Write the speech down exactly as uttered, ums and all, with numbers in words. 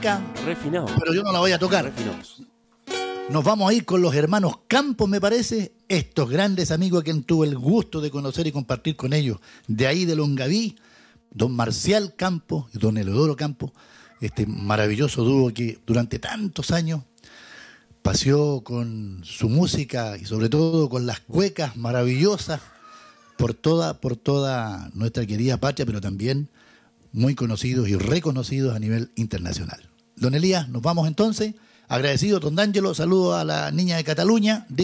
cueca, Refinado. pero yo no la voy a tocar. Refinados. Nos vamos a ir con los hermanos Campos, me parece, estos grandes amigos a quien tuve el gusto de conocer y compartir con ellos, de ahí de Longaví, don Marcial Campos y don Eleodoro Campos, este maravilloso dúo que durante tantos años paseó con su música y sobre todo con las cuecas maravillosas por toda, por toda nuestra querida patria, pero también muy conocidos y reconocidos a nivel internacional. Don Elías, nos vamos entonces. Agradecido, don D'Angelo, saludo a la niña de Cataluña.